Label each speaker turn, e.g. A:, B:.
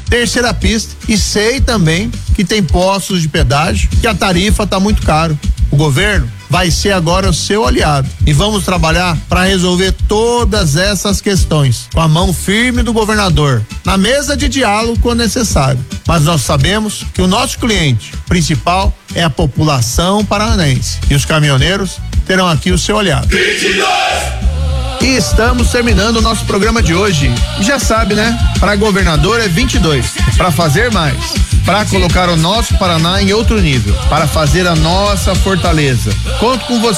A: terceira pista, e sei também que tem postos de pedágio, que a tarifa tá muito caro. O governo vai ser agora o seu aliado e vamos trabalhar para resolver todas essas questões com a mão firme do governador, na mesa de diálogo quando necessário. Mas nós sabemos que o nosso cliente principal é a população paranaense e os caminhoneiros terão aqui o seu aliado. 22! E estamos terminando o nosso programa de hoje. Já sabe, né? Para governador é 22. Para fazer mais. Para colocar o nosso Paraná em outro nível. Para fazer a nossa fortaleza. Conto com você.